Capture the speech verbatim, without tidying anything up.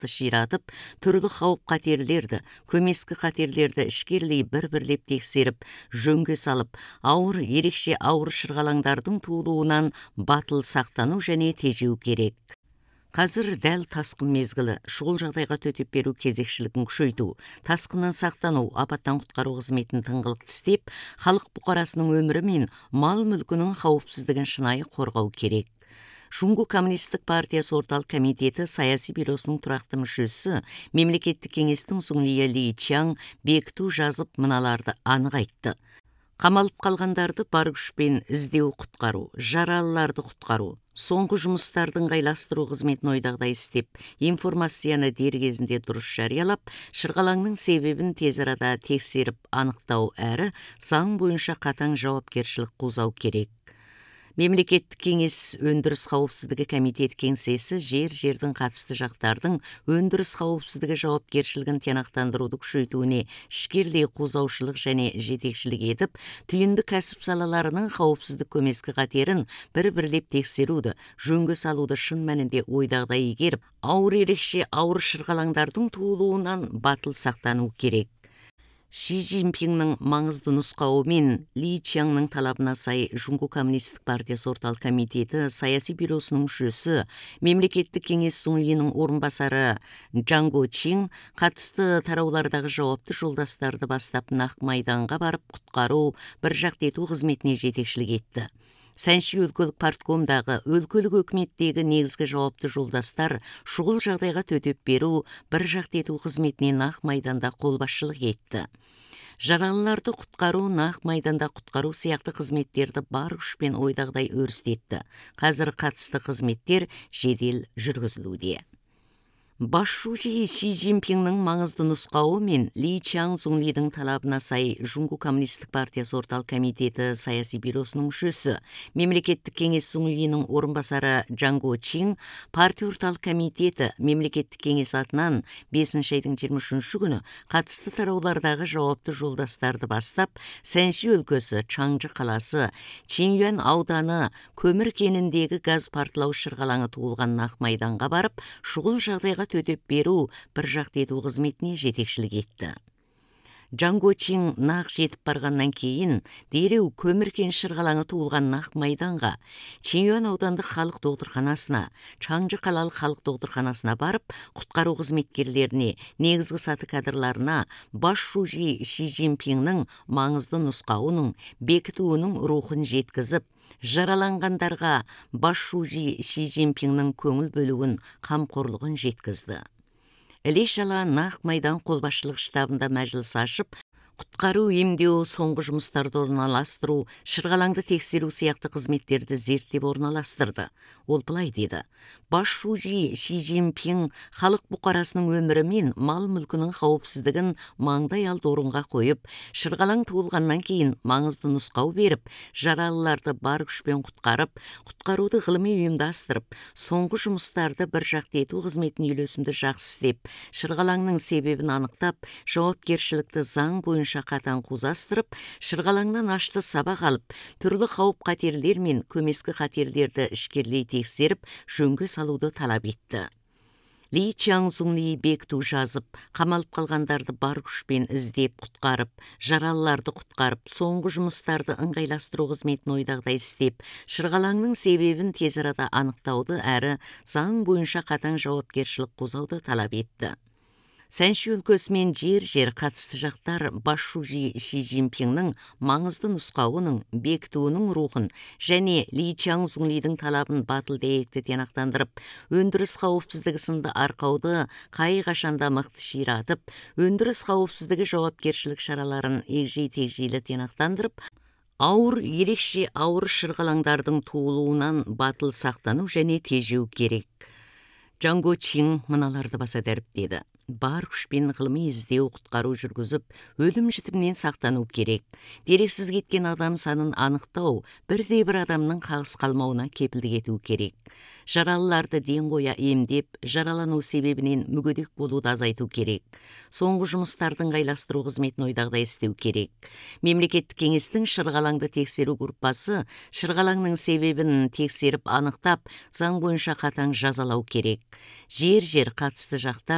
мыкты ширатып, түрлі қауіп қатерлерді, көмескі қатерлерді ішкерлей бір-бірлеп тексеріп, жөнге салып, ауыр, ерекше ауыр шырғалаңдардың туылуынан батыл сақтану және тежеу керек. Қазір дәл тасқын мезгілі, шұғыл жағдайға төтеп беру кезекшілігін күшейту, тасқыннан сақтану, апаттан құтқару қызметін тыңғылықты істеп, халық бұқарасының өмірі мен мал мүлкінің қауіпсіздігін шынайы қорғау керек. Жунгу Коммунистік партиясы орталық комитеті саяси бюросының тұрақты мүшесі, мемлекеттік кеңестің Зуңлия Ли Чаң бекіту жазып мыналарды анық айтты. Қамалып қалғандарды бар күшпен іздеу құтқару, жаралыларды құтқару, соңғы жұмыстардың ыңғайластыру қызметін ойдағыдай істеп, информацияны дер кезінде дұрыс жариялап, шырғалаңның себебін тез арада тексеріп анықтау әрі заң бойынша қатаң жауапкершілік қозғау керек. Мемлекеттік кеңес өндіріс қауіпсіздігі комитеті кеңсесі жер-жердің қатысты жақтардың өндіріс қауіпсіздігі жауапкершілігін тиянақтандыруды күшейтуіне ішкерлей қозғаушылық және жетекшілік етіп, түйінді кәсіп салаларының қауіпсіздік көмескі қатерін бір-бірлеп тексеруді, жөнге салуды шын мәнінде ойдағыдай игеріп, ауыр ерекше ауыр шырғалаңдардың туылуынан батыл сақтану керек. Ши Цзиньпиннің маңызды нұсқауы мен Ли Чаңның талабына сай Жунгу Коммунистік партиясы орталық комитеті саяси бюросының мүшесі, мемлекеттік кеңес Зуңлинің орынбасары Джан Гочин қатысты тараулардағы жауапты жолдастарды бастап нақ майданға барып құтқару, бір жақты ету қызметіне жетекшілік етті. Сәнши өлкөлік парткомдағы өлкөлік өкіметтегі негізгі жауапты жолдастар шұғыл жағдайға төтеп беру, бір жақты ету қызметіне нақ майданда қолбасшылық етті. Жаралыларды құтқару, нақ майданда құтқару сияқты қызметтерді бар күшпен ойдағыдай өрістетті. Қазір қатысты қызметтер жедел жүргізілуде. Басшысы Ши Цзиньпиннің маңызды нұсқауы мен Ли Чаң Зуңлидің талабына сай Жунгу Коммунистік партиясы орталық комитеті саяси бюросының мүшесі, мемлекеттік кеңес Зуңлинің орынбасары Джан Гочин партия орталық комитеті мемлекеттік кеңес атынан бесінші айдың жиырма үшінші күні қатысты тараулардағы жауапты жолдастарды бастап, Сәнши өлкесі, Чаңжы қаласы, Чинюан ауданы көмір кеніндегі газ партылау шырғалаңы туылған нақ майданға барып, шұғыл жағдайға төтеп беру, бір жақты ету қызметіне жетекшілік етті. Джан Гочин нақ жетіп барғаннан кейін дереу көмір кен шырғалаңы туылған нақ майданға, Чинюан аудандық халық доғдырханасына, Чаңжы қалалық халық доғдырханасына барып, құтқару қызметкерлеріне, негізгі саты кадрларына басшысы Ши Цзиньпиннің маңызды нұсқауының, бекітуінің рухын жеткізіп, жараланғандарға басшысы Ши Цзиньпиннің көңіл бөлуін, қамқорлығын жеткізді. Іле-шала нақ майдан қолбасшылық штабында мәжіліс ашып, құтқару, емдеу, соңғы жұмыстарды орналастыру, шырғалаңды тексеру сияқты қызметтерді зерттеп орналастырды. Ол былай деді: басшысы Ши Цзиньпин халық бұқарасының өмірі мен мал мүлкінің қауіпсіздігін маңдай алды орынға қойып, шырғалаң туылғаннан кейін маңызды нұсқау беріп, жаралыларды бар күшпен құтқарып, құтқаруды ғылыми ұйымдастырып, соңғы жұмыстарды бір жақты ету қызметін үйлесімді жақсы істеп, шырғалаңның себебін анықтап, жауапкершілікті заң бойынша қатаң қузастырып, шырғалаңнан ашты сабақ алып, түрлі қауіп қатерлер мен көмескі қатерлерді ішкерлей тексеріп, жөнге салуды талап етті. Ли Чаң Зуңли бекіту жазып, қамалып қалғандарды бар күшпен іздеп құтқарып, жаралыларды құтқарып, соңғы жұмыстарды ыңғайластыру қызметін ойдағыдай істеп, шырғалаңның себебін тез арада анықтауды әрі заң бойынша қатаң жауапкершілік қозғауды талап етті. Сәнши өлкесімен жер-жер қатысты жақтар басшысы Ши Цзиньпиннің маңызды нұсқауының, бекітуінің рухын және Ли Чаң Зуңлидің талабын батыл дәйекті тиянақтандырып, өндіріс қауіпсіздігі сынды арқауды қай-қашанда мықты ширатып, өндіріс қауіпсіздігі жауапкершілік шараларын егжей-тегжейлі тиянақтандырып, ауыр, ерекше ауыр шырғалаңдардың туылуынан батыл сақтану және тежеу керек. Джан Гочин мыналарды баса дәріптеді: бар күшпен ғылыми іздеу, құтқару жүргізіп, өлім жітімнен сақтану керек. Дерексіз кеткен адам санын анықтау, бірде-бір адамның қағыс қалмауына кепілдік ету керек. Жаралыларды ден қоя емдеп, жаралану себебінен мүгедек болуды азайту керек. Соңғы жұмыстардың ыңғайластыру қызметін ойдағыдай істеу керек. Мемлекеттік кеңестің шырғалаңды тексеру группасы шырғалаңның себебін тексеріп анықтап, заң бойынша қатаң жазалау керек. Жер-жер қатысты жақтар